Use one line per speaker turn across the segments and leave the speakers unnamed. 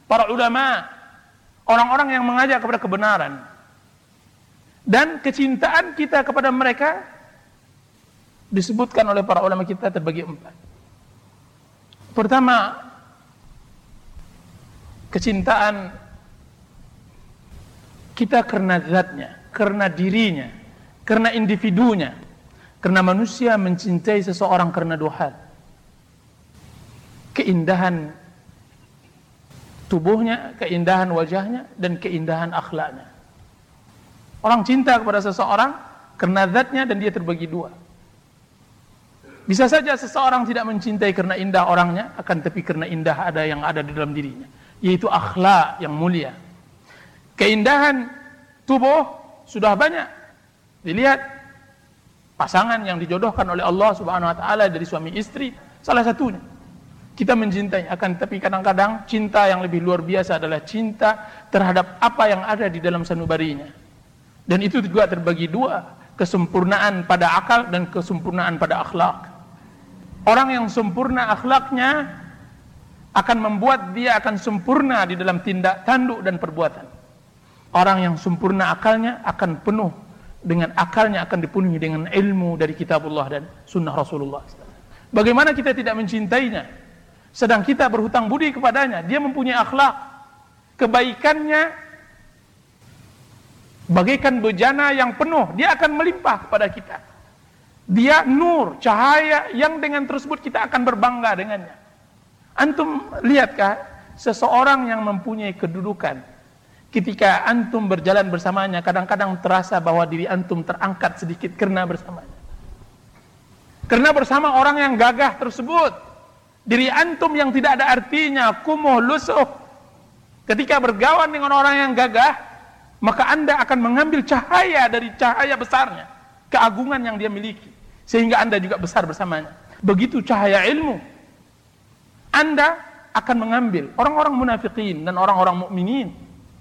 para ulama, orang-orang yang mengajak kepada kebenaran. Dan kecintaan kita kepada mereka disebutkan oleh para ulama kita terbagi 4. Pertama, kecintaan kita karena zatnya, karena dirinya, karena individunya. Karena manusia mencintai seseorang karena 2 hal. Keindahan tubuhnya, keindahan wajahnya, dan keindahan akhlaknya. Orang cinta kepada seseorang karena zatnya dan dia terbagi 2. Bisa saja seseorang tidak mencintai karena indah orangnya, akan tapi karena indah yang ada di dalam dirinya, yaitu akhlak yang mulia. Keindahan tubuh sudah banyak dilihat pasangan yang dijodohkan oleh Allah Subhanahu wa taala dari suami istri, salah satunya. Kita mencintai, akan tapi kadang-kadang cinta yang lebih luar biasa adalah cinta terhadap apa yang ada di dalam sanubarinya. Dan itu juga terbagi 2, kesempurnaan pada akal dan kesempurnaan pada akhlak. Orang yang sempurna akhlaknya akan membuat dia akan sempurna di dalam tindak tanduk dan perbuatan. Orang yang sempurna akalnya akan penuh dengan akalnya, akan dipenuhi dengan ilmu dari kitabullah dan sunnah Rasulullah. Bagaimana kita tidak mencintainya? Sedang kita berhutang budi kepadanya. Dia mempunyai akhlak, kebaikannya bagaikan bejana yang penuh, dia akan melimpah kepada kita. Dia nur, cahaya yang dengan tersebut kita akan berbangga dengannya. Antum lihatkah seseorang yang mempunyai kedudukan, ketika antum berjalan bersamanya, kadang-kadang terasa bahwa diri antum terangkat sedikit karena bersamanya. Karena bersama orang yang gagah tersebut, diri antum yang tidak ada artinya, kumuh, lusuh, ketika bergawan dengan orang yang gagah, maka anda akan mengambil cahaya dari cahaya besarnya, keagungan yang dia miliki, sehingga anda juga besar bersamanya. Begitu cahaya ilmu, anda akan mengambil. Orang-orang munafikin dan orang-orang mukminin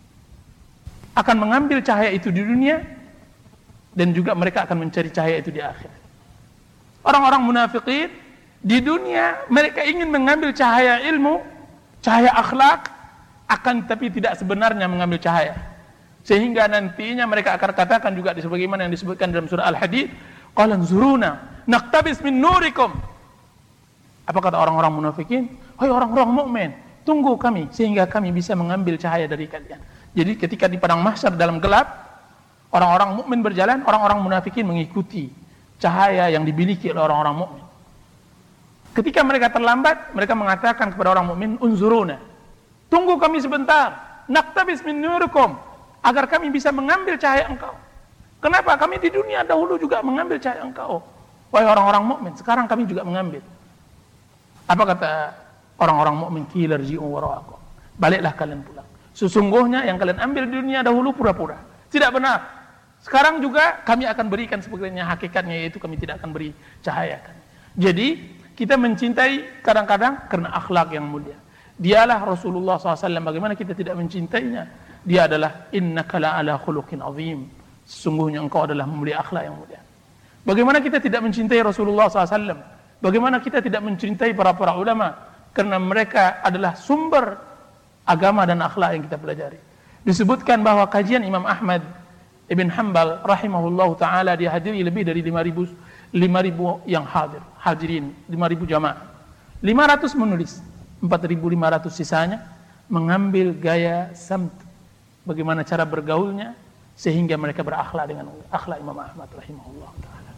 akan mengambil cahaya itu di dunia, dan juga mereka akan mencari cahaya itu di akhirat. Orang-orang munafikin di dunia mereka ingin mengambil cahaya ilmu, cahaya akhlak, akan tapi tidak sebenarnya mengambil cahaya. Sehingga nantinya mereka akan katakan juga sebagaimana yang disebutkan dalam surah Al-Hadid, qala anzuruna naqtabis min nurikum. Apa kata orang-orang munafikin? Hai orang-orang mukmin, tunggu kami sehingga kami bisa mengambil cahaya dari kalian. Jadi ketika di padang mahsyar dalam gelap, orang-orang mukmin berjalan, orang-orang munafikin mengikuti cahaya yang dimiliki oleh orang-orang mukmin. Ketika mereka terlambat, mereka mengatakan kepada orang mukmin, unzuruna, tunggu kami sebentar, naqtabis min nurikum, agar kami bisa mengambil cahaya engkau. Kenapa? Kami di dunia dahulu juga mengambil cahaya engkau, wahai orang-orang mukmin. Sekarang kami juga mengambil. Apa kata orang-orang mukmin? Qila irji'u wara'akum, baliklah kalian pulang. Sesungguhnya yang kalian ambil di dunia dahulu pura-pura, tidak benar. Sekarang juga kami akan berikan sebagaimana hakikatnya, yaitu kami tidak akan beri cahaya. Jadi kita mencintai kadang-kadang karena akhlak yang mulia. Dialah Rasulullah SAW. Bagaimana kita tidak mencintainya? Dia adalah innaka la'ala khuluqin azim. Sesungguhnya engkau adalah mulia akhlak yang mulia. Bagaimana kita tidak mencintai Rasulullah SAW? Bagaimana kita tidak mencintai para ulama? Karena mereka adalah sumber agama dan akhlak yang kita pelajari. Disebutkan bahwa kajian Imam Ahmad Ibn Hanbal rahimahullahu ta'ala dihadiri lebih dari 5.000 yang hadirin, 5.000 jamaah. 500 menulis, 4.500 sisanya mengambil gaya samt, bagaimana cara bergaulnya sehingga mereka berakhlak dengan akhlak Imam Ahmad rahimahullah ta'ala.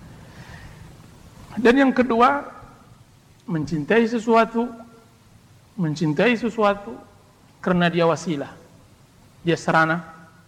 Dan yang kedua, mencintai sesuatu karena dia wasilah, dia sarana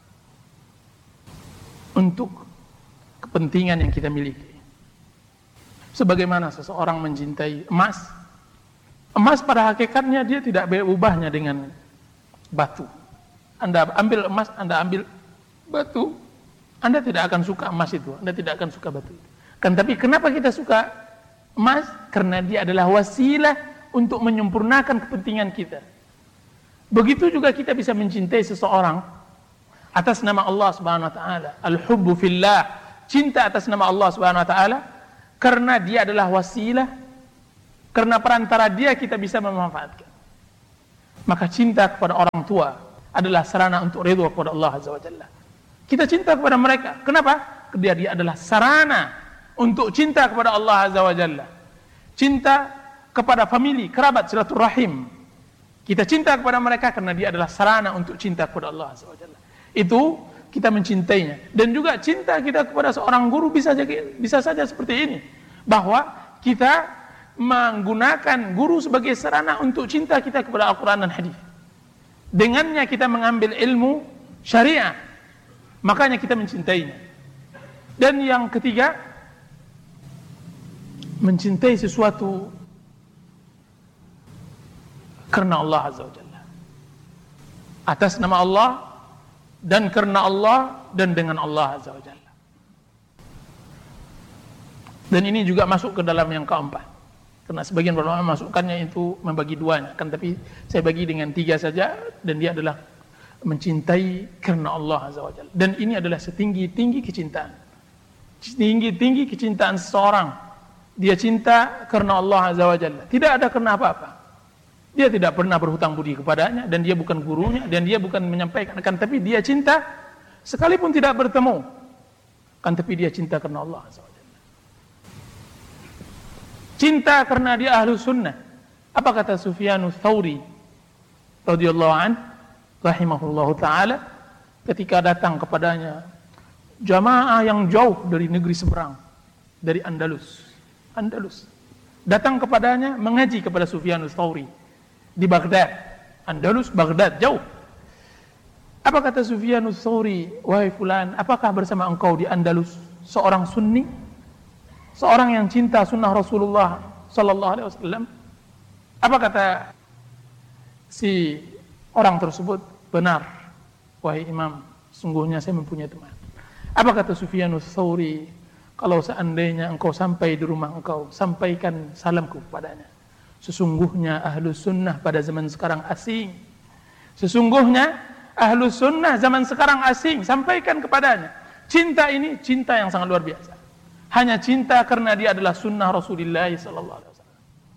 untuk kepentingan yang kita miliki. Sebagaimana seseorang mencintai emas, emas pada hakikatnya dia tidak berubahnya dengan batu. Anda ambil emas, Anda ambil batu, Anda tidak akan suka emas itu, Anda tidak akan suka batu itu. Kan tapi kenapa kita suka emas? Karena dia adalah wasilah untuk menyempurnakan kepentingan kita. Begitu juga kita bisa mencintai seseorang atas nama Allah Subhanahu wa taala. Al-hubbu fillah, cinta atas nama Allah Subhanahu wa taala, karena dia adalah wasilah, karena perantara dia kita bisa memanfaatkan. Maka cinta kepada orang tua adalah sarana untuk ridho kepada Allah Azza wa Jalla. Kita cinta kepada mereka. Kenapa? Dia adalah sarana untuk cinta kepada Allah Azza wa Jalla. Cinta kepada famili, kerabat, silaturahim. Kita cinta kepada mereka karena dia adalah sarana untuk cinta kepada Allah Azza wa Jalla. Itu kita mencintainya. Dan juga cinta kita kepada seorang guru bisa saja seperti ini. Bahwa kita menggunakan guru sebagai sarana untuk cinta kita kepada Al-Quran dan Hadis. Dengannya kita mengambil ilmu syariah. Makanya kita mencintainya. Dan yang ketiga, mencintai sesuatu karena Allah Azza wa Jalla. Atas nama Allah dan karena Allah dan dengan Allah Azza wa Jalla. Dan ini juga masuk ke dalam yang keempat. Karena sebagian ulama masukkannya itu membagi duanya. Kan tapi saya bagi dengan 3 saja. Dan dia adalah mencintai karena Allah Azza wa Jalla. Dan ini adalah setinggi-tinggi kecintaan. Setinggi-tinggi kecintaan seseorang. Dia cinta karena Allah Azza wa Jalla. Tidak ada karena apa-apa. Dia tidak pernah berhutang budi kepadanya. Dan dia bukan gurunya. Dan dia bukan menyampaikan. Kan tapi dia cinta sekalipun tidak bertemu. Kan tapi dia cinta karena Allah Azza wa Jalla. Cinta karena dia ahlu sunnah. Apa kata Sufyanus Tsauri radhiyallahu an, rahimahullahu taala, ketika datang kepadanya jamaah yang jauh dari negeri seberang, dari Andalus, datang kepadanya mengaji kepada Sufyanus Tsauri di Baghdad. Andalus, Baghdad, jauh. Apa kata Sufyanus Tsauri? Wahai fulan, apakah bersama engkau di Andalus seorang sunni? Seorang yang cinta sunnah Rasulullah sallallahu alaihi wasallam? Apa kata si orang tersebut? Benar, wahai imam, sungguhnya saya mempunyai teman. Apa kata Sufyanus Tsauri? Kalau seandainya engkau sampai di rumah engkau, sampaikan salamku kepadanya. Sesungguhnya ahlu sunnah pada zaman sekarang asing. Sesungguhnya ahlu sunnah zaman sekarang asing. Sampaikan kepadanya. Cinta ini cinta yang sangat luar biasa. Hanya cinta karena dia adalah sunnah Rasulullah sallallahu alaihi wasallam.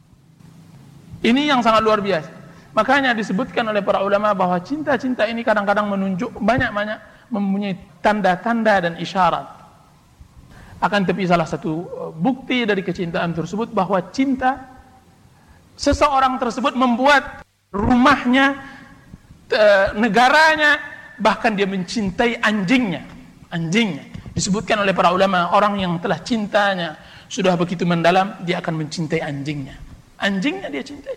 Ini yang sangat luar biasa. Makanya disebutkan oleh para ulama bahwa cinta-cinta ini kadang-kadang menunjuk banyak-banyak mempunyai tanda-tanda dan isyarat. Akan tapi salah satu bukti dari kecintaan tersebut bahwa cinta seseorang tersebut membuat rumahnya, negaranya, bahkan dia mencintai anjingnya. Disebutkan oleh para ulama, orang yang telah cintanya sudah begitu mendalam, dia akan mencintai anjingnya. Anjingnya dia cintai.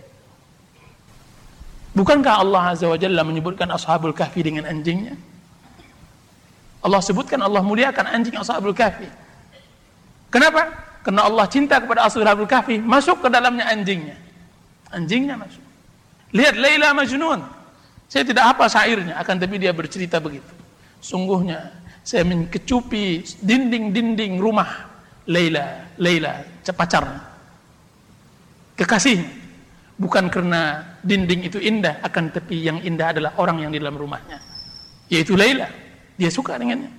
Bukankah Allah Azza wa Jalla menyebutkan Ashabul Kahfi dengan anjingnya? Allah sebutkan, Allah muliakan anjing Ashabul Kahfi. Kenapa? Karena Allah cinta kepada Ashabul Kahfi, masuk ke dalamnya anjingnya. Anjingnya masuk. Lihat Laila Majnun. Saya tidak hafal syairnya, akan tapi dia bercerita begitu. Sungguhnya saya menkecupi dinding-dinding rumah Laila, pacarnya, kekasihnya. Bukan karena dinding itu indah, akan tapi yang indah adalah orang yang di dalam rumahnya, yaitu Laila. Dia suka dengannya.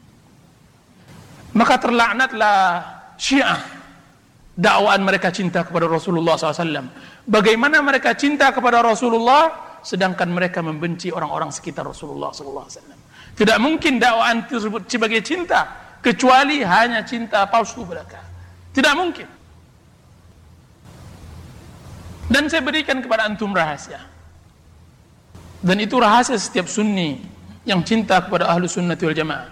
Maka terlaknatlah Syiah, dakwaan mereka cinta kepada Rasulullah SAW. Bagaimana mereka cinta kepada Rasulullah, sedangkan mereka membenci orang-orang sekitar Rasulullah SAW. Tidak mungkin dakwaan tersebut sebagai cinta, kecuali hanya cinta palsu belaka. Tidak mungkin. Dan saya berikan kepada antum rahasia. Dan itu rahasia setiap sunni yang cinta kepada ahlu sunnati wal jamaah.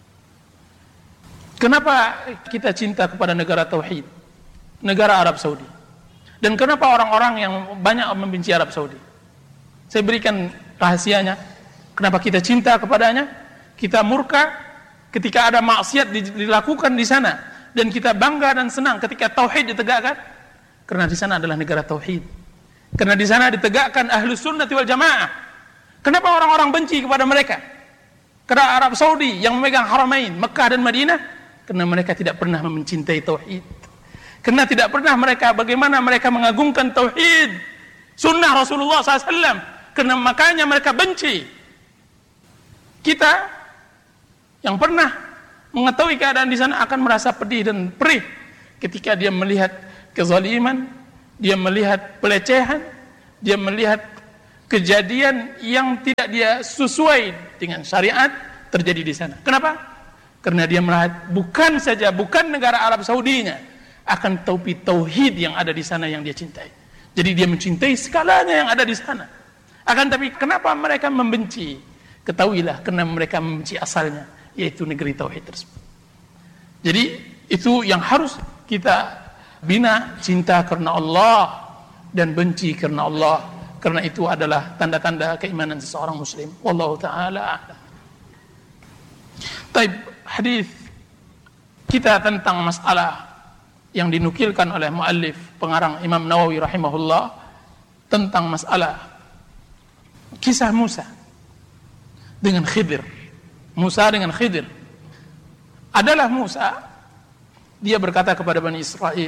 Kenapa kita cinta kepada negara tauhid? Negara Arab Saudi. Dan kenapa orang-orang yang banyak membenci Arab Saudi? Saya berikan rahasianya. Kenapa kita cinta kepadanya? Kita murka ketika ada maksiat dilakukan di sana, dan kita bangga dan senang ketika tauhid ditegakkan. Karena di sana adalah negara tauhid. Karena di sana ditegakkan Ahlus Sunnati wal Jamaah. Kenapa orang-orang benci kepada mereka? Karena Arab Saudi yang memegang Haramain, Mekah dan Madinah, karena mereka tidak pernah mencintai tauhid. Karena tidak pernah bagaimana mereka mengagungkan tauhid, sunnah Rasulullah SAW. Karena makanya mereka benci. Kita yang pernah mengetahui keadaan di sana akan merasa pedih dan perih ketika dia melihat kezaliman, dia melihat pelecehan, dia melihat kejadian yang tidak dia sesuai dengan syariat terjadi di sana. Kenapa? Karena dia melihat bukan negara Arab Saudinya, akan tauhid yang ada di sana yang dia cintai. Jadi dia mencintai segalanya yang ada di sana. Akan tapi kenapa mereka membenci? Ketahuilah karena mereka membenci asalnya, yaitu negeri tauhid tersebut. Jadi itu yang harus kita bina, cinta karena Allah dan benci karena Allah. Karena itu adalah tanda-tanda keimanan seseorang muslim. Wallahu ta'ala a'lam. Taib, hadis kita tentang masalah yang dinukilkan oleh muallif pengarang Imam Nawawi rahimahullah tentang masalah kisah Musa dengan Khidir. Musa dengan Khidir. Adalah Musa, dia berkata kepada Bani Israel,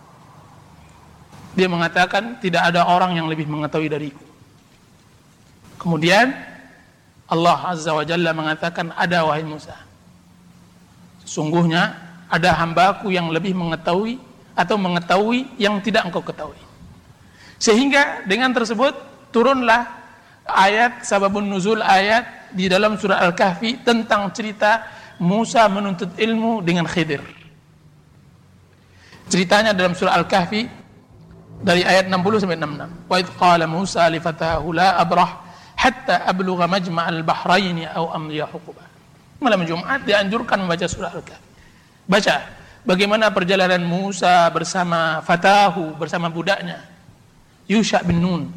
dia mengatakan tidak ada orang yang lebih mengetahui dariku. Kemudian Allah Azza wa Jalla mengatakan, ada wahai Musa, sesungguhnya ada hambaku yang lebih mengetahui atau mengetahui yang tidak engkau ketahui. Sehingga dengan tersebut turunlah ayat sababun nuzul ayat di dalam surah Al-Kahfi tentang cerita Musa menuntut ilmu dengan Khidir. Ceritanya dalam surah Al-Kahfi dari ayat 60 sampai 66. Wa idh qala Musa li fatahu la abrah hatta ablugha majma'al bahraini aw amdiya huquba. Malam Jumat dianjurkan membaca surah Al-Kahfi. Baca bagaimana perjalanan Musa bersama fatahu, bersama budaknya Yusha bin Nun,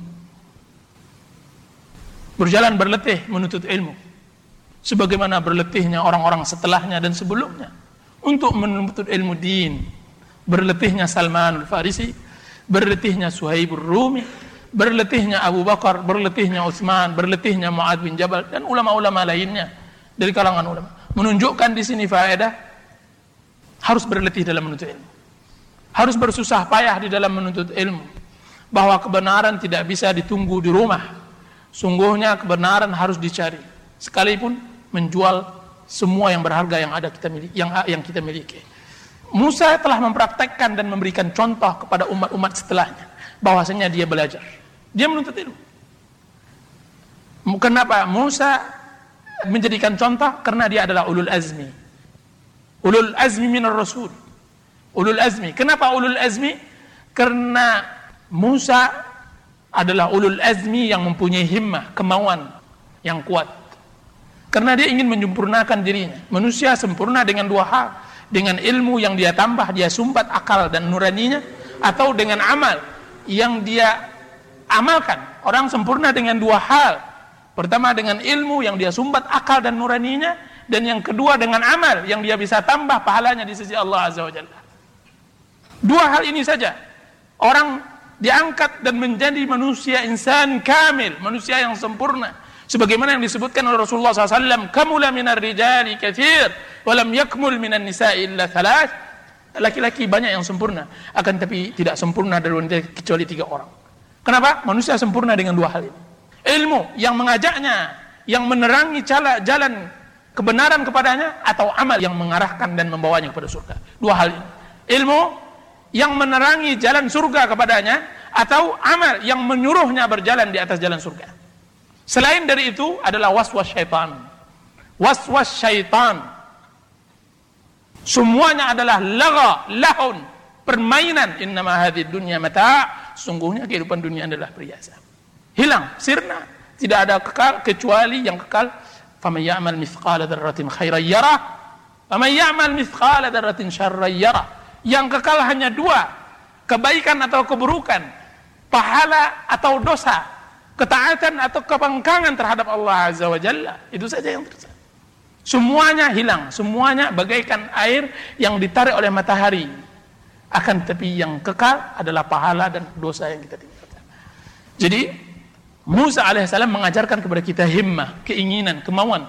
berjalan berletih menuntut ilmu, sebagaimana berletihnya orang-orang setelahnya dan sebelumnya untuk menuntut ilmu din. Berletihnya Salman al-Farisi, berletihnya Suhaibur Rumi, berletihnya Abu Bakar, berletihnya Utsman, berletihnya Mu'adz bin Jabal dan ulama-ulama lainnya dari kalangan ulama. Menunjukkan di sini faedah harus berletih dalam menuntut ilmu, harus bersusah payah di dalam menuntut ilmu, bahwa kebenaran tidak bisa ditunggu di rumah. Sungguhnya kebenaran harus dicari, sekalipun menjual semua yang berharga yang ada kita miliki, yang kita miliki. Musa telah mempraktekkan dan memberikan contoh kepada umat-umat setelahnya bahwasanya dia belajar, dia menuntut ilmu. Kenapa Musa menjadikan contoh? Karena dia adalah ulul azmi. Ulul azmi minar rasul. Ulul azmi. Kenapa ulul azmi? Karena Musa adalah ulul azmi yang mempunyai himmah, kemauan yang kuat. Karena dia ingin menyempurnakan dirinya. Manusia sempurna dengan dua hal. Dengan ilmu yang dia tambah, dia sumbat akal dan nuraninya, atau dengan amal yang dia amalkan. Orang sempurna dengan dua hal. Pertama dengan ilmu yang dia sumbat akal dan nuraninya, dan yang kedua dengan amal yang dia bisa tambah pahalanya di sisi Allah Azza wa Jalla. Dua hal ini saja orang diangkat dan menjadi manusia insan kamil, manusia yang sempurna. Sebagaimana yang disebutkan oleh Rasulullah SAW, kamula minar rijali katsir, walam yakmul minan nisa'i illa thalath. Laki-laki banyak yang sempurna, akan tapi tidak sempurna dari wanita kecuali 3 orang. Kenapa? Manusia sempurna dengan dua hal ini. Ilmu yang mengajaknya, yang menerangi jalan kebenaran kepadanya, atau amal yang mengarahkan dan membawanya kepada surga. Dua hal ini. Ilmu yang menerangi jalan surga kepadanya, atau amal yang menyuruhnya berjalan di atas jalan surga. Selain dari itu adalah waswas syaitan. Waswas syaitan semuanya adalah lahun, permainan. Innama hadhid dunya mata'. Sungguhnya kehidupan dunia adalah perhiasan. Hilang, sirna, tidak ada kekal kecuali yang kekal. Faman ya'mal mithqala dzarratin khairan yarah, faman ya'mal mithqala dzarratin syarran yarah. Yang kekal hanya dua, kebaikan atau keburukan, pahala atau dosa, ketaatan atau kebangkangan terhadap Allah Azza wa Jalla. Itu saja yang terjadi. Semuanya hilang, semuanya bagaikan air yang ditarik oleh matahari. Akan tetapi yang kekal adalah pahala dan dosa yang kita tinggalkan. Jadi Musa alaihissalam mengajarkan kepada kita himmah, keinginan, kemauan.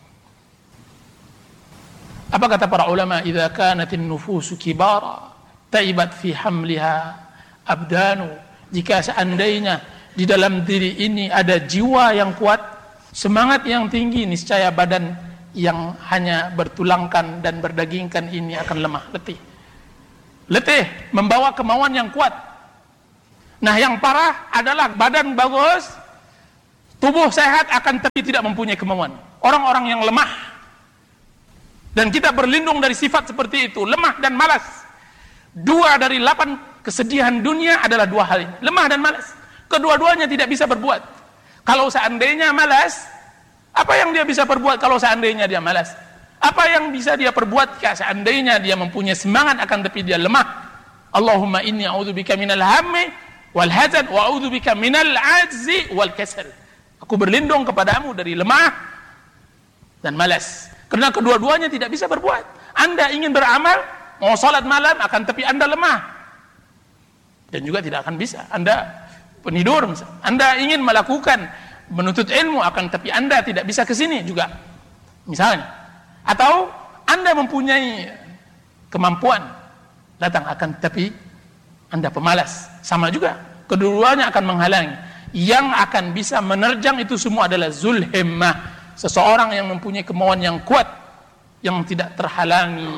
Apa kata para ulama? Idza kanatin nufusu kibara taibat fi hamliha abdanu. Jika seandainya di dalam diri ini ada jiwa yang kuat, semangat yang tinggi, niscaya badan yang hanya bertulangkan dan berdagingkan ini akan lemah, letih. Letih membawa kemauan yang kuat. Nah, yang parah adalah badan bagus Tubuh sehat akan tapi tidak mempunyai kemauan. Orang-orang yang lemah. Dan kita berlindung dari sifat seperti itu, lemah dan malas. 2 dari 8 kesedihan dunia adalah 2 hal ini, lemah dan malas. Kedua-duanya tidak bisa berbuat. Kalau seandainya malas, apa yang dia bisa perbuat kalau seandainya dia malas? Apa yang bisa dia perbuat jika seandainya dia mempunyai semangat akan tapi dia lemah? Allahumma inni a'udzubika minal hammi wal hazan wa a'udzubika minal ajzi wal kasal. Aku berlindung kepadamu dari lemah dan malas. Karena kedua-duanya tidak bisa berbuat. Anda ingin beramal, mau salat malam akan tapi Anda lemah. Dan juga tidak akan bisa. Anda penidur misalnya. Anda ingin melakukan menuntut ilmu akan tapi Anda tidak bisa ke sini juga. Misalnya. Atau Anda mempunyai kemampuan datang akan tapi Anda pemalas. Sama juga. Kedua-duanya akan menghalangi. Yang akan bisa menerjang itu semua adalah zulhimmah, seseorang yang mempunyai kemauan yang kuat, yang tidak terhalangi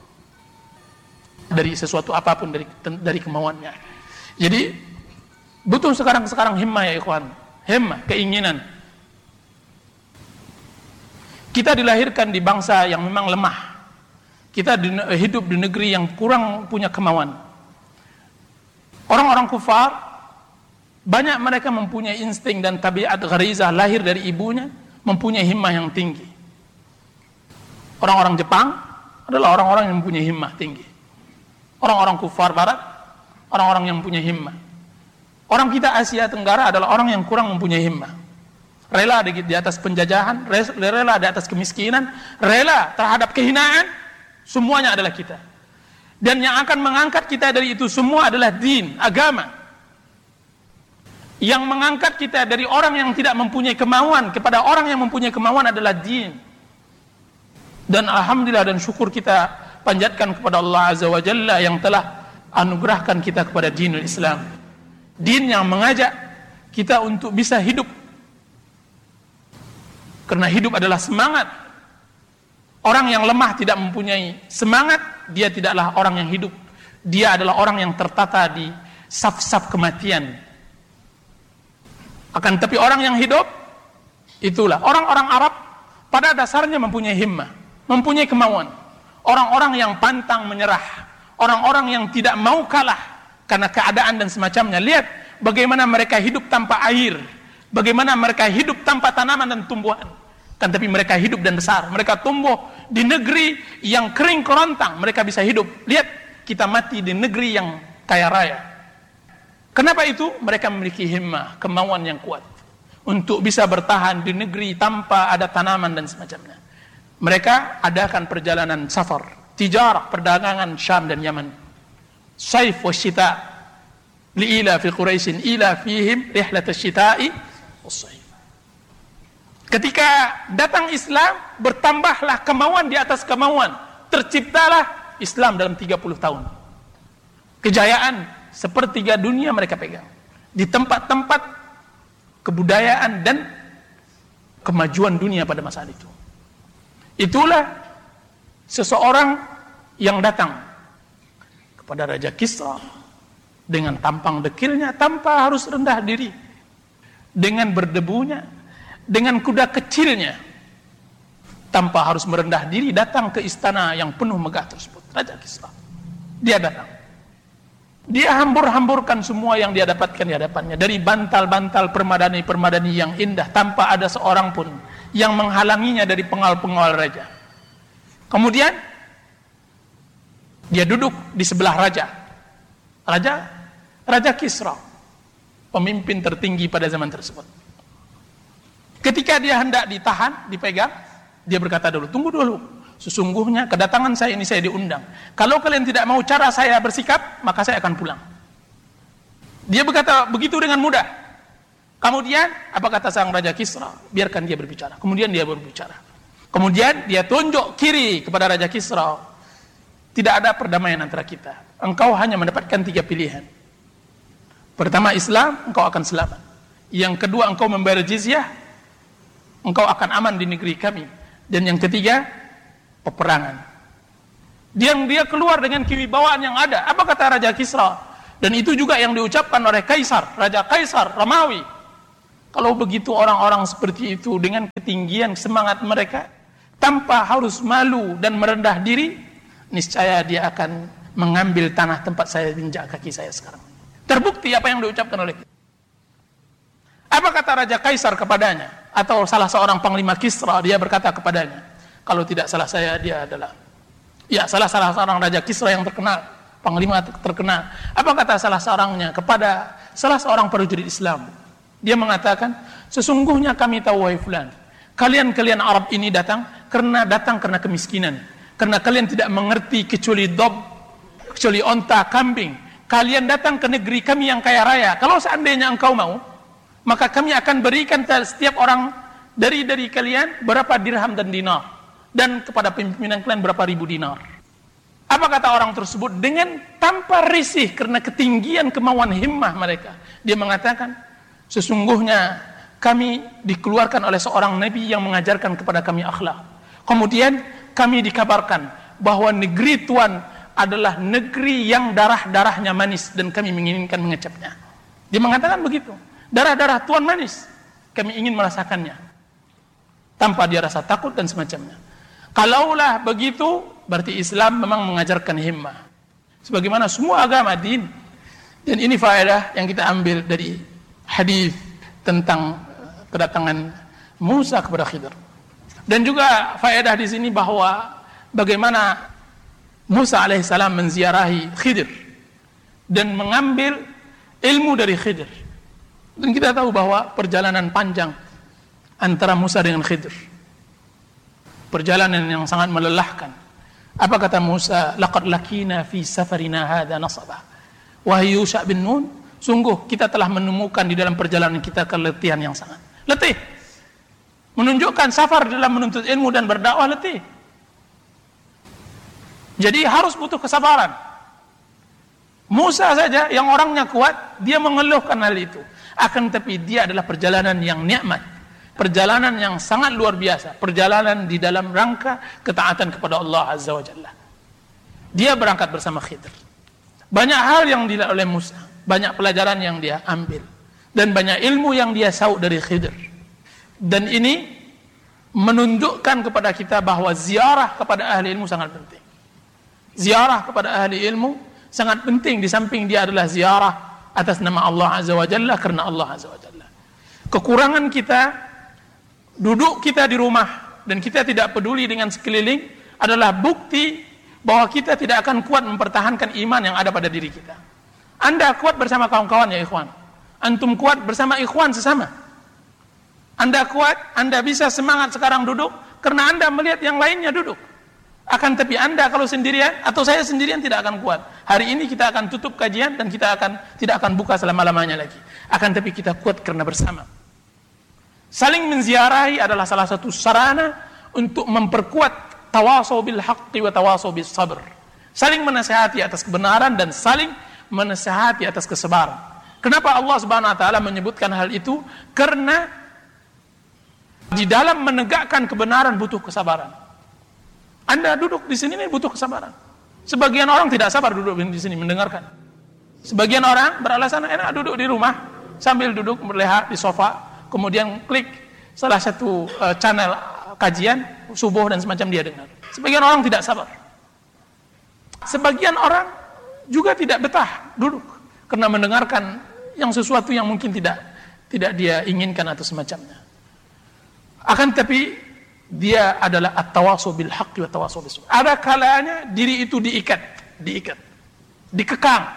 dari sesuatu apapun dari kemauannya. Jadi butuh sekarang himmah ya ikhwan, himmah, keinginan. Kita dilahirkan di bangsa yang memang lemah. Kita hidup di negeri yang kurang punya kemauan. Orang-orang kufar banyak mereka mempunyai insting dan tabiat gharizah lahir dari ibunya, mempunyai himmah yang tinggi. Orang-orang Jepang adalah orang-orang yang mempunyai himmah tinggi. Orang-orang kufar barat, orang-orang yang mempunyai himmah. Orang kita Asia Tenggara adalah orang yang kurang mempunyai himmah. Rela di atas penjajahan, rela di atas kemiskinan, rela terhadap kehinaan, semuanya adalah kita. Dan yang akan mengangkat kita dari itu semua adalah din, agama. Yang mengangkat kita dari orang yang tidak mempunyai kemauan kepada orang yang mempunyai kemauan adalah din. Dan alhamdulillah dan syukur kita panjatkan kepada Allah Azza wa Jalla yang telah anugerahkan kita kepada dinul Islam. Din yang mengajak kita untuk bisa hidup. Karena hidup adalah semangat. Orang yang lemah tidak mempunyai semangat, dia tidaklah orang yang hidup. Dia adalah orang yang tertata di saf-saf kematian. Akan tapi orang yang hidup, itulah orang-orang Arab pada dasarnya mempunyai himmah, mempunyai kemauan. Orang-orang yang pantang menyerah, orang-orang yang tidak mau kalah karena keadaan dan semacamnya. Lihat bagaimana mereka hidup tanpa air, bagaimana mereka hidup tanpa tanaman dan tumbuhan. Kan tapi mereka hidup dan besar, mereka tumbuh di negeri yang kering kerontang, mereka bisa hidup. Lihat kita mati di negeri yang kaya raya. Kenapa itu? Mereka memiliki himmah, kemauan yang kuat untuk bisa bertahan di negeri tanpa ada tanaman dan semacamnya. Mereka adakan perjalanan safar, tijarah, perdagangan Syam dan Yaman. Saif wa syita li'ila fi Quraisyin ila fihim rihlat asy-syita'i was-saif. Ketika datang Islam, bertambahlah kemauan di atas kemauan. Terciptalah Islam dalam 30 tahun. Kejayaan sepertiga dunia mereka pegang di tempat-tempat kebudayaan dan kemajuan dunia pada masa itu. Itulah seseorang yang datang kepada Raja Kisra dengan tampang dekilnya tanpa harus rendah diri, dengan berdebunya, dengan kuda kecilnya, tanpa harus merendah diri datang ke istana yang penuh megah tersebut. Raja Kisra, dia datang. Dia hambur-hamburkan semua yang dia dapatkan di hadapannya, dari bantal-bantal permadani-permadani yang indah tanpa ada seorang pun yang menghalanginya dari pengawal-pengawal raja. Kemudian dia duduk di sebelah Raja Kisra, pemimpin tertinggi pada zaman tersebut. Ketika dia hendak ditahan, dipegang, dia berkata dulu, tunggu dulu. Sesungguhnya kedatangan saya ini saya diundang. Kalau kalian tidak mau cara saya bersikap, maka saya akan pulang. Dia berkata begitu dengan mudah. Kemudian, apa kata sang Raja Kisra? Biarkan dia berbicara. Kemudian dia berbicara. Kemudian dia tunjuk kiri kepada Raja Kisra. Tidak ada perdamaian antara kita. Engkau hanya mendapatkan 3 pilihan. Pertama, Islam, engkau akan selamat. Yang kedua, engkau membayar jizyah, engkau akan aman di negeri kami. Dan yang ketiga, peperangan. Dia keluar dengan kewibawaan yang ada. Apa kata Raja Kisra? Dan itu juga yang diucapkan oleh Kaisar, Raja Kaisar Romawi. Kalau begitu orang-orang seperti itu dengan ketinggian semangat mereka, tanpa harus malu dan merendah diri, niscaya dia akan mengambil tanah tempat saya injak kaki saya sekarang. Terbukti apa yang diucapkan oleh kita. Apa kata Raja Kaisar kepadanya? Atau salah seorang panglima Kisra, dia berkata kepadanya, kalau tidak salah saya, dia adalah salah seorang Raja Kisra yang terkenal, panglima terkenal. Apa kata salah seorangnya kepada salah seorang prajurit Islam? Dia mengatakan, sesungguhnya kami tahu, wahai fulan, kalian Arab ini datang karena kemiskinan, karena kalian tidak mengerti kecuali onta, kambing. Kalian datang ke negeri kami yang kaya raya. Kalau seandainya engkau mau, maka kami akan berikan setiap orang dari kalian berapa dirham dan dinar, dan kepada pimpinan kalian berapa ribu dinar. Apa kata orang tersebut? Dengan tanpa risih karena ketinggian kemauan himmah mereka, dia mengatakan, sesungguhnya kami dikeluarkan oleh seorang nabi yang mengajarkan kepada kami akhlak. Kemudian kami dikabarkan bahwa negeri Tuhan adalah negeri yang darah-darahnya manis dan kami menginginkan mengecapnya. Dia mengatakan begitu. Darah-darah Tuhan manis, kami ingin merasakannya. Tanpa dia rasa takut dan semacamnya. Kalaulah begitu, berarti Islam memang mengajarkan himmah. Sebagaimana semua agama din. Dan ini faedah yang kita ambil dari hadis tentang kedatangan Musa kepada Khidir. Dan juga faedah di sini bahwa bagaimana Musa alaihissalam menziarahi Khidir dan mengambil ilmu dari Khidir. Dan kita tahu bahwa perjalanan panjang antara Musa dengan Khidir, perjalanan yang sangat melelahkan. Apa kata Musa? Laqad lakina fi safarina hadza nasaba. Wahai Yusha bin Nun, sungguh kita telah menemukan di dalam perjalanan kita keletihan yang sangat letih. Menunjukkan safar dalam menuntut ilmu dan berdakwah letih. Jadi harus butuh kesabaran. Musa saja yang orangnya kuat, dia mengeluhkan hal itu. Akan tapi dia adalah perjalanan yang nikmat, perjalanan yang sangat luar biasa, perjalanan di dalam rangka ketaatan kepada Allah Azza wa Jalla. Dia berangkat bersama Khidir. Banyak hal yang dilihat oleh Musa, banyak pelajaran yang dia ambil, dan banyak ilmu yang dia sauk dari Khidir. Dan ini menunjukkan kepada kita bahwa ziarah kepada ahli ilmu sangat penting. Ziarah kepada ahli ilmu sangat penting, di samping dia adalah ziarah atas nama Allah Azza wa Jalla, karena Allah Azza wa Jalla. Kekurangan kita, duduk kita di rumah dan kita tidak peduli dengan sekeliling adalah bukti bahwa kita tidak akan kuat mempertahankan iman yang ada pada diri kita. Anda kuat bersama kawan-kawan ya ikhwan. Antum kuat bersama ikhwan sesama. Anda kuat, Anda bisa semangat sekarang duduk karena Anda melihat yang lainnya duduk. Akan tapi Anda kalau sendirian atau saya sendirian tidak akan kuat. Hari ini kita akan tutup kajian dan kita tidak akan buka selama-lamanya lagi. Akan tapi kita kuat karena bersama. Saling menziarahi adalah salah satu sarana untuk memperkuat tawasau bil haqqi wa tawasau bis sabr. Saling menasihati atas kebenaran dan saling menasihati atas kesabaran. Kenapa Allah Subhanahu wa taala menyebutkan hal itu? Karena di dalam menegakkan kebenaran butuh kesabaran. Anda duduk di sini ini butuh kesabaran. Sebagian orang tidak sabar duduk di sini mendengarkan. Sebagian orang beralasan enak duduk di rumah sambil duduk berleha di sofa, kemudian klik salah satu channel kajian subuh dan semacam dia dengar. Sebagian orang tidak sabar. Sebagian orang juga tidak betah duduk karena mendengarkan yang sesuatu yang mungkin tidak dia inginkan atau semacamnya. Akan tapi dia adalah at-tawasau bil haqqi wa tawasau bis sabr. Ada kalanya diri itu diikat, dikekang.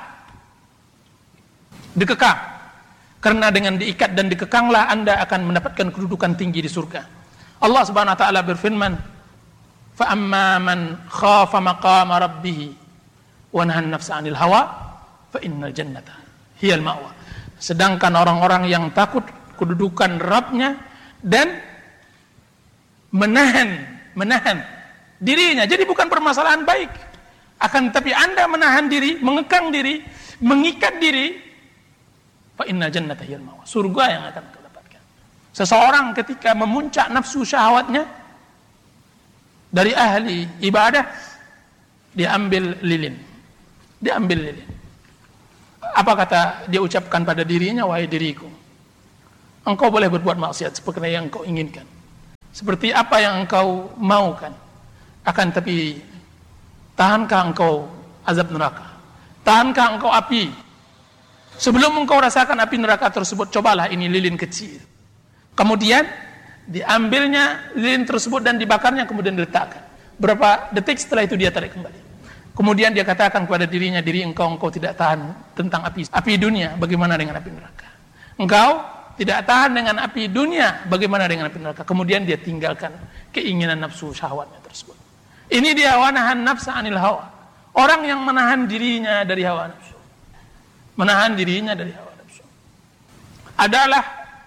Karena dengan diikat dan dikekanglah Anda akan mendapatkan kedudukan tinggi di surga. Allah Subhanahu wa taala berfirman, "Fa amma man khafa maqama rabbih wa nahan nafsa 'anil hawa, fa innal jannata hiyal ma'wa." Sedangkan orang-orang yang takut kedudukan Rabbnya dan menahan dirinya. Jadi bukan permasalahan baik. Akan tapi Anda menahan diri, mengekang diri, mengikat diri, fa innal jannata hiyal ma'wa. Surga yang akan kita dapatkan. Seseorang ketika memuncak nafsu syahwatnya dari ahli ibadah, dia ambil lilin. Apa kata dia ucapkan pada dirinya? Wahai diriku, engkau boleh berbuat maksiat seperti yang engkau inginkan, seperti apa yang engkau maukan. Akan tapi tahankah engkau azab neraka? Tahankah engkau api? Sebelum engkau rasakan api neraka tersebut, cobalah ini lilin kecil. Kemudian diambilnya lilin tersebut dan dibakarnya, kemudian diletakkan. Berapa detik setelah itu dia tarik kembali. Kemudian dia katakan kepada dirinya, diri engkau tidak tahan tentang api dunia, bagaimana dengan api neraka? Engkau tidak tahan dengan api dunia, bagaimana dengan api neraka? Kemudian dia tinggalkan keinginan nafsu syahwatnya tersebut. Ini dia wanahan nafsa anil hawa. Orang yang menahan dirinya dari hawa nafsu. Menahan dirinya dari hawa nafsu adalah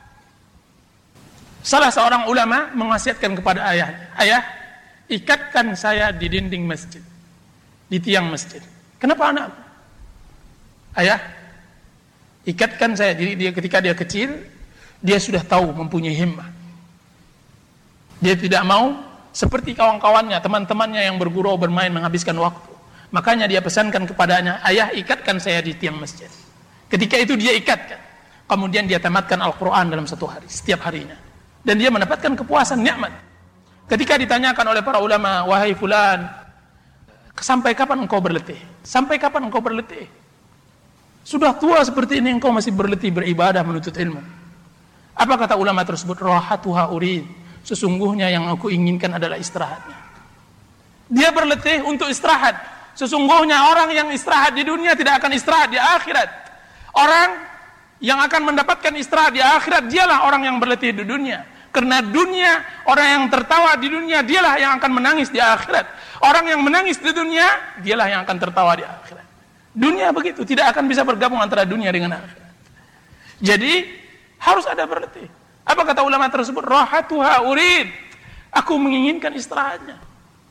salah seorang ulama mewasiatkan kepada ayahnya, ayah, ikatkan saya di dinding masjid, di tiang masjid. Kenapa anakku? Ayah, ikatkan saya. Jadi dia ketika dia kecil, dia sudah tahu, mempunyai himmah. Dia tidak mau seperti kawan-kawannya, teman-temannya yang bergurau, bermain, menghabiskan waktu. Makanya dia pesankan kepadanya, ayah, ikatkan saya di tiang masjid. Ketika itu dia ikatkan. Kemudian dia tamatkan Al-Quran dalam satu hari, setiap harinya. Dan dia mendapatkan kepuasan, nikmat. Ketika ditanyakan oleh para ulama, wahai fulan, sampai kapan engkau berletih? Sampai kapan engkau berletih? Sudah tua seperti ini engkau masih berletih beribadah, menuntut ilmu. Apa kata ulama tersebut? Rahatuha urid. Sesungguhnya yang aku inginkan adalah istirahatnya. Dia berletih untuk istirahat. Sesungguhnya orang yang istirahat di dunia tidak akan istirahat di akhirat. Orang yang akan mendapatkan istirahat di akhirat, dialah orang yang berletih di dunia. Karena dunia, orang yang tertawa di dunia, dialah yang akan menangis di akhirat. Orang yang menangis di dunia, dialah yang akan tertawa di akhirat. Dunia begitu, tidak akan bisa bergabung antara dunia dengan akhirat. Jadi harus ada berletih. Apa kata ulama tersebut? Rahatuha urid. Aku menginginkan istirahatnya.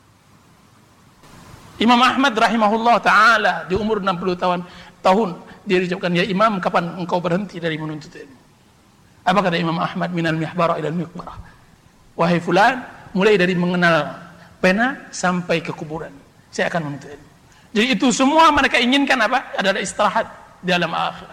Imam Ahmad rahimahullah ta'ala di umur 60 tahun dia diucapkan, ya Imam, kapan engkau berhenti dari menuntut ilmu? Apa kata Imam Ahmad? Minal mihbara ilal miqbara. Wahai fulan, mulai dari mengenal pena sampai ke kuburan, saya akan menuntut ilmu. Jadi itu semua mereka inginkan apa? Adalah istirahat di alam akhirat.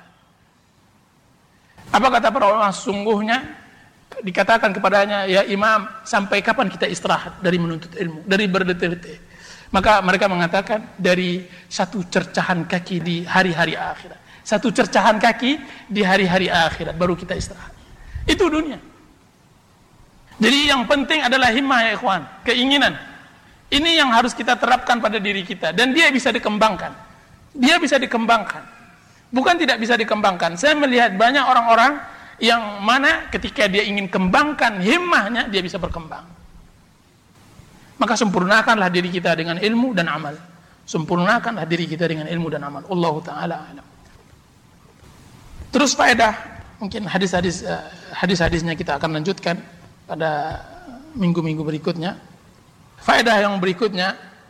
Apa kata para ulama? Sungguhnya dikatakan kepadanya, ya Imam, sampai kapan kita istirahat dari menuntut ilmu, dari berletih-letih? Maka mereka mengatakan, dari satu cercahan kaki di hari-hari akhirat. Satu cercahan kaki di hari-hari akhirat, baru kita istirahat. Itu dunia. Jadi yang penting adalah himmah, ya ikhwan, keinginan. Ini yang harus kita terapkan pada diri kita. Dan dia bisa dikembangkan. Dia bisa dikembangkan. Bukan tidak bisa dikembangkan. Saya melihat banyak orang-orang yang mana ketika dia ingin kembangkan himmahnya, dia bisa berkembang. Maka sempurnakanlah diri kita dengan ilmu dan amal. Sempurnakanlah diri kita dengan ilmu dan amal. Allahu ta'ala alam. Terus faedah, mungkin hadis-hadisnya kita akan lanjutkan pada minggu-minggu berikutnya. Faedah yang berikutnya,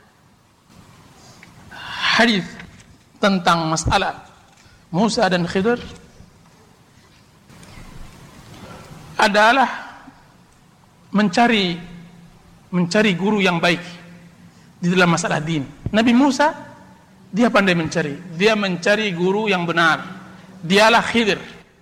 hadis tentang masalah Musa dan Khidir adalah mencari guru yang baik di dalam masalah din. Nabi Musa, dia pandai mencari. Dia mencari guru yang benar. Dialah Khidir.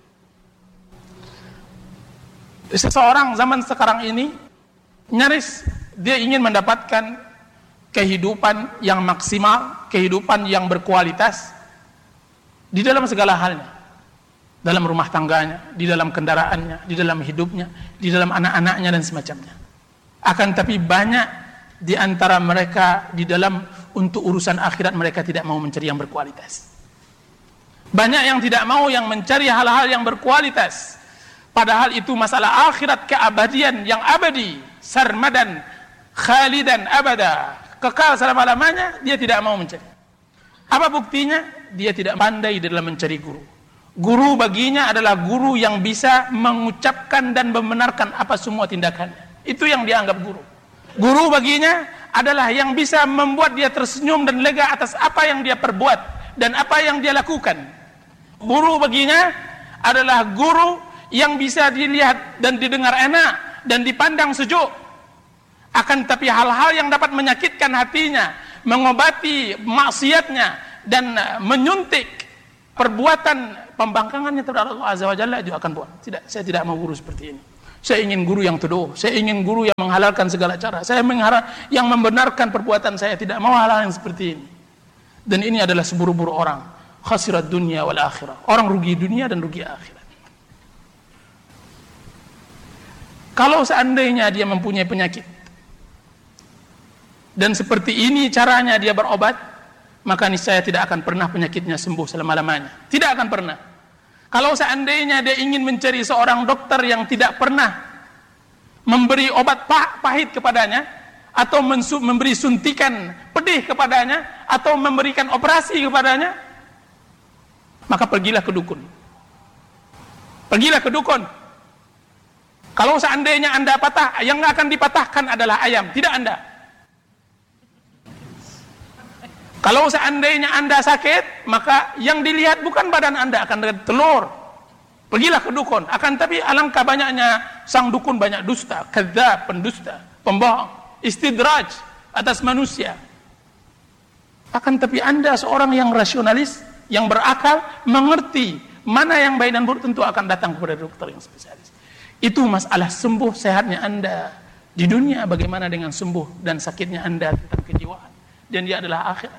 Seseorang zaman sekarang ini nyaris dia ingin mendapatkan kehidupan yang maksimal, kehidupan yang berkualitas di dalam segala halnya. Dalam rumah tangganya, di dalam kendaraannya, di dalam hidupnya, di dalam anak-anaknya dan semacamnya. Akan tapi banyak di antara mereka di dalam untuk urusan akhirat mereka tidak mau mencari yang berkualitas. Banyak yang tidak mau yang mencari hal-hal yang berkualitas. Padahal itu masalah akhirat, keabadian yang abadi, sarmadan, khalidan abada, kekal selama-lamanya, dia tidak mau mencari. Apa buktinya? Dia tidak pandai dalam mencari guru. Guru baginya adalah guru yang bisa mengucapkan dan membenarkan apa semua tindakannya. Itu yang dianggap guru. Guru baginya adalah yang bisa membuat dia tersenyum dan lega atas apa yang dia perbuat dan apa yang dia lakukan. Guru baginya adalah guru yang bisa dilihat dan didengar enak dan dipandang sejuk. Akan tapi hal-hal yang dapat menyakitkan hatinya, mengobati maksiatnya dan menyuntik perbuatan pembangkangannya terhadap Allah Azza wa Jalla juga akan buat. Tidak, saya tidak mau guru seperti ini. Saya ingin guru yang teduh, saya ingin guru yang menghalalkan segala cara. Saya mengharap yang membenarkan perbuatan saya, tidak mau hal-hal yang seperti ini. Dan ini adalah seburu-buru orang. Khasirat dunia wal akhirah. Orang rugi dunia dan rugi akhirat. Kalau seandainya dia mempunyai penyakit dan seperti ini caranya dia berobat, maka niscaya tidak akan pernah penyakitnya sembuh selama-lamanya. Tidak akan pernah. Kalau seandainya dia ingin mencari seorang dokter yang tidak pernah memberi obat pahit kepadanya, atau memberi suntikan pedih kepadanya, atau memberikan operasi kepadanya, maka pergilah ke dukun. Pergilah ke dukun. Kalau seandainya Anda patah, yang akan dipatahkan adalah ayam, tidak Anda. Kalau seandainya Anda sakit, maka yang dilihat bukan badan Anda, akan dilihat telur. Pergilah ke dukun. Akan tapi alangkah banyaknya sang dukun banyak dusta, kadzdzab, pendusta, pembohong, istidraj atas manusia. Akan tapi Anda seorang yang rasionalis, yang berakal, mengerti mana yang baik dan buruk, tentu akan datang kepada dokter yang spesialis. Itu masalah sembuh sehatnya Anda di dunia, bagaimana dengan sembuh dan sakitnya Anda tentang kejiwaan, dan dia adalah akhirat.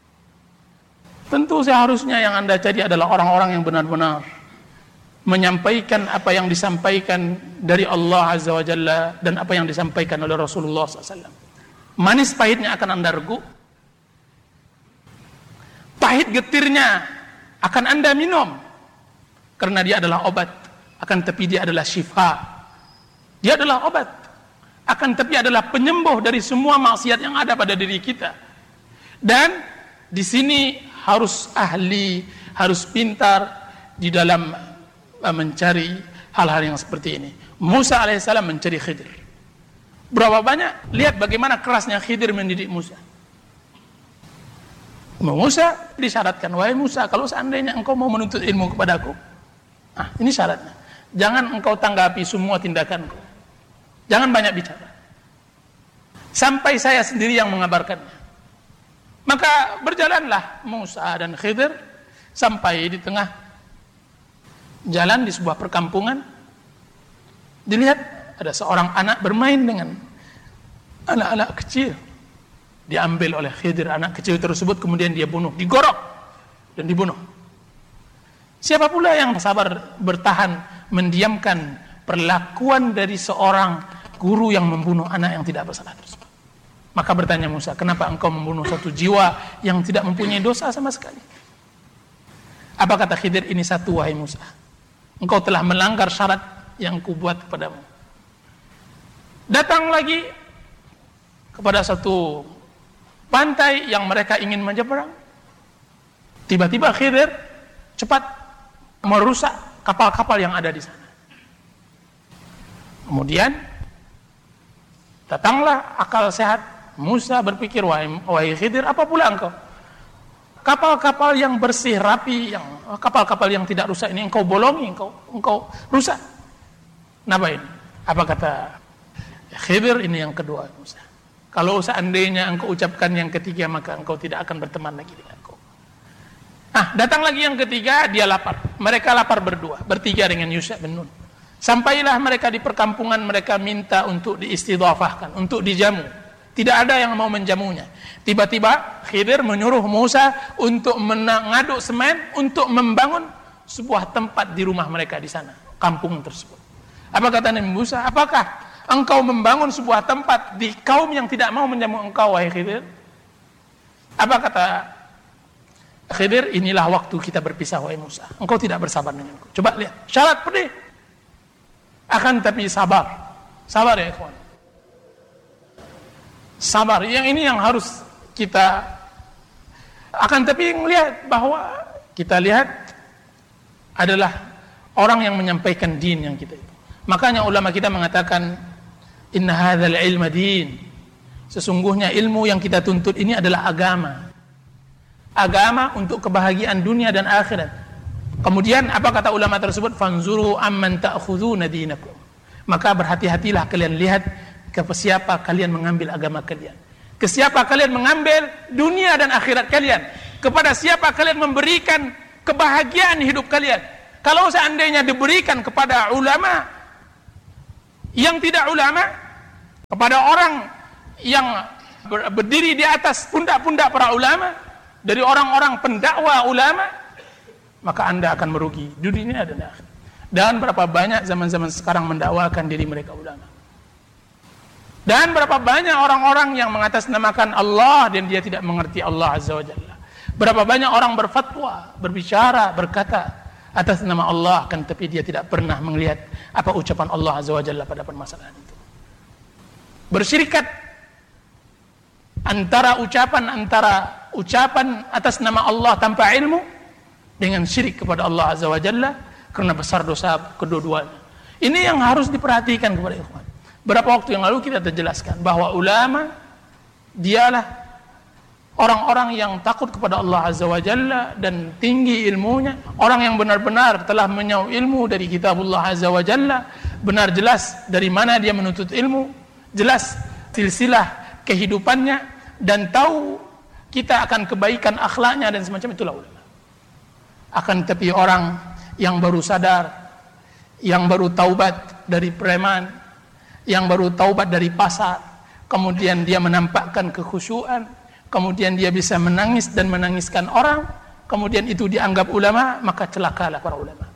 Tentu seharusnya yang Anda cari adalah orang-orang yang benar-benar menyampaikan apa yang disampaikan dari Allah Azza wa Jalla dan apa yang disampaikan oleh Rasulullah SAW. Manis pahitnya akan Anda regu, pahit getirnya akan Anda minum, karena dia adalah obat. Akan tapi dia adalah syifa, dia adalah obat. Akan tapi adalah penyembuh dari semua maksiat yang ada pada diri kita. Dan di sini harus ahli, harus pintar di dalam mencari hal-hal yang seperti ini. Musa alaihissalam mencari Khidir. Berapa banyak? Lihat bagaimana kerasnya Khidir mendidik Musa. Musa disyaratkan, wahai Musa, kalau seandainya engkau mau menuntut ilmu kepadaku, ini syaratnya. Jangan engkau tanggapi semua tindakanku. Jangan banyak bicara. Sampai saya sendiri yang mengabarkannya. Maka berjalanlah Musa dan Khidir sampai di tengah jalan di sebuah perkampungan. Dilihat ada seorang anak bermain dengan anak-anak kecil. Diambil oleh Khidir anak kecil tersebut, kemudian dia bunuh, digorok dan dibunuh. Siapa pula yang sabar bertahan mendiamkan perlakuan dari seorang guru yang membunuh anak yang tidak bersalah tersebut? Maka bertanya Musa, kenapa engkau membunuh satu jiwa yang tidak mempunyai dosa sama sekali? Apa kata Khidir? Ini satu, wahai Musa, engkau telah melanggar syarat yang kubuat kepadamu. Datang lagi kepada satu pantai yang mereka ingin menyeberang. Tiba-tiba Khidir cepat merusak kapal-kapal yang ada di sana. Kemudian datanglah akal sehat Musa, berpikir, wahai Khidir, apa pula engkau? Kapal-kapal yang bersih, rapi, kapal-kapal yang tidak rusak ini engkau bolongi, engkau rusak. Kenapa ini? Apa kata Khidir? Ini yang kedua, Musa. Kalau seandainya engkau ucapkan yang ketiga, maka engkau tidak akan berteman lagi denganku. Datang lagi yang ketiga, dia lapar. Mereka lapar berdua, bertiga dengan Yusha bin Nun. Sampailah mereka di perkampungan, mereka minta untuk diistidhafahkan, untuk dijamu. Tidak ada yang mau menjamunya. Tiba-tiba Khidir menyuruh Musa untuk mengaduk semen untuk membangun sebuah tempat di rumah mereka di sana, kampung tersebut. Apa kata Nabi Musa? Apakah engkau membangun sebuah tempat di kaum yang tidak mau menjamu engkau, wahai Khidir? Apa kata Khidir? Inilah waktu kita berpisah, wahai Musa. Engkau tidak bersabar denganku. Coba lihat, syarat pedih. Akan tapi sabar. Sabar ya ikhwan. Sabar. Yang ini yang harus kita, akan tapi melihat bahwa kita lihat adalah orang yang menyampaikan din yang kita itu. Makanya ulama kita mengatakan, inna hadzal ilma din. Sesungguhnya ilmu yang kita tuntut ini adalah agama. Agama untuk kebahagiaan dunia dan akhirat. Kemudian apa kata ulama tersebut? Fanzuru amman ta'khuduna dinakum. Maka berhati-hatilah kalian, lihat ke siapa kalian mengambil agama kalian. Ke siapa kalian mengambil dunia dan akhirat kalian. Kepada siapa kalian memberikan kebahagiaan hidup kalian. Kalau seandainya diberikan kepada ulama yang tidak ulama, kepada orang yang berdiri di atas pundak-pundak para ulama, dari orang-orang pendakwa ulama, maka Anda akan merugi di dunia dan akhirat. Dan berapa banyak zaman-zaman sekarang mendakwakan diri mereka ulama. Dan berapa banyak orang-orang yang mengatasnamakan Allah dan dia tidak mengerti Allah Azza wa Jalla. Berapa banyak orang berfatwa, berbicara, berkata atas nama Allah, kan tapi dia tidak pernah melihat apa ucapan Allah Azza wa Jalla pada permasalahan itu. Bersyirikat antara ucapan atas nama Allah tanpa ilmu dengan syirik kepada Allah Azza wa Jalla, karena besar dosa kedua-duanya. Ini yang harus diperhatikan kepada ikhwan. Berapa waktu yang lalu kita terjelaskan bahwa ulama dialah orang-orang yang takut kepada Allah Azza wa Jalla dan tinggi ilmunya, orang yang benar-benar telah menyau ilmu dari kitabullah Azza wa Jalla, benar jelas dari mana dia menuntut ilmu, jelas silsilah kehidupannya, dan tahu kita akan kebaikan akhlaknya dan semacam itulah ulama. Akan tetapi orang yang baru sadar, yang baru taubat dari preman, yang baru taubat dari pasar, kemudian dia menampakkan kekhusyuan, kemudian dia bisa menangis dan menangiskan orang, kemudian itu dianggap ulama, maka celakalah para ulama.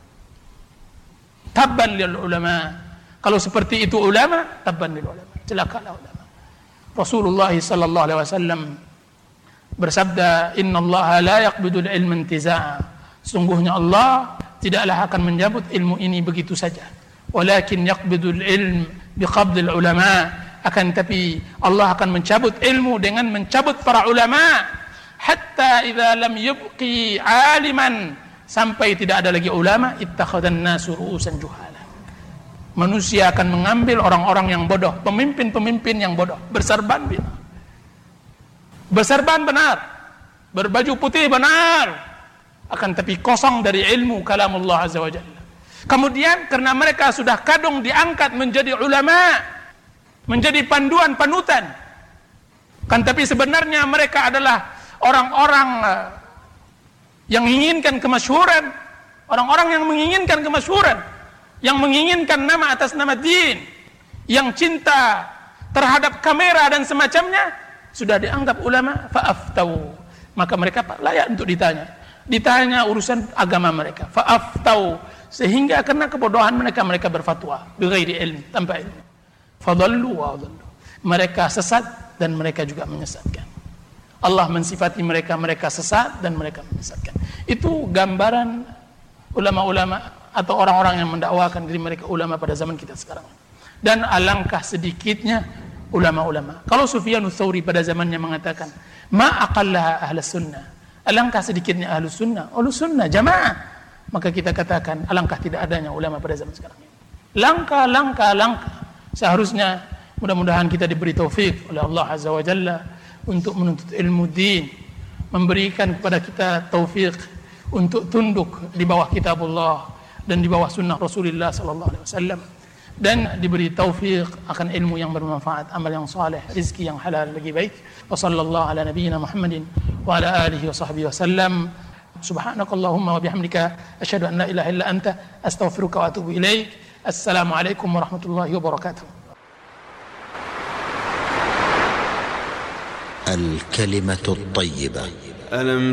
Tabban lil ulama. Kalau seperti itu ulama, tabban lil ulama. Celakalah ulama. Rasulullah sallallahu alaihi wasallam bersabda, "Innallaha la yaqbidul ilma intiza'a." Sungguhnya Allah tidaklah akan mencabut ilmu ini begitu saja. Walakin yaqbidul ilm biqabdil ulama. Akan tapi Allah akan mencabut ilmu dengan mencabut para ulama. Hatta idza lam yubqi aliman, sampai tidak ada lagi ulama, ittakhadhan nasu ru'usan juhala. Manusia akan mengambil orang-orang yang bodoh, pemimpin-pemimpin yang bodoh, berserban benar. Berserban benar, berbaju putih benar, akan tapi kosong dari ilmu kalamullah Azza wa Jalla. Kemudian karena mereka sudah kadung diangkat menjadi ulama, menjadi panduan panutan, kan tapi sebenarnya mereka adalah orang-orang yang menginginkan kemasyhuran, orang-orang yang menginginkan kemasyhuran, yang menginginkan nama atas nama din, yang cinta terhadap kamera dan semacamnya, sudah dianggap ulama, fa'aftau, maka mereka layak untuk ditanya urusan agama mereka, fa'aftau, sehingga karena kebodohan mereka berfatwa bighairi ilm, tanpa ilmu, fadallu wa adallu, mereka sesat dan mereka juga menyesatkan. Allah mensifati mereka sesat dan mereka menyesatkan. Itu gambaran ulama-ulama atau orang-orang yang mendakwakan diri mereka ulama pada zaman kita sekarang. Dan alangkah sedikitnya ulama-ulama. Kalau Sufyanus Tsauri pada zamannya mengatakan, ma aqallaha ahlus sunnah, alangkah sedikitnya ahlus sunnah jamaah, maka kita katakan alangkah tidak adanya ulama pada zaman sekarang ini. Langkah. Seharusnya mudah-mudahan kita diberi taufik oleh Allah Azza wa Jalla untuk menuntut ilmu din, memberikan kepada kita taufik untuk tunduk di bawah kitabullah dan di bawah sunnah Rasulullah sallallahu alaihi wasallam, dan diberi taufik akan ilmu yang bermanfaat, amal yang saleh, rezeki yang halal lagi baik. Wa sallallahu ala nabiyyina Muhammadin wa ala alihi wa sahbihi wasallam. Subhanakallahumma wa bihamdika asyhadu an la ilaha illa anta astaghfiruka wa atubu ilaik. Assalamualaikum warahmatullahi wabarakatuh.
الكلمة الطيبة.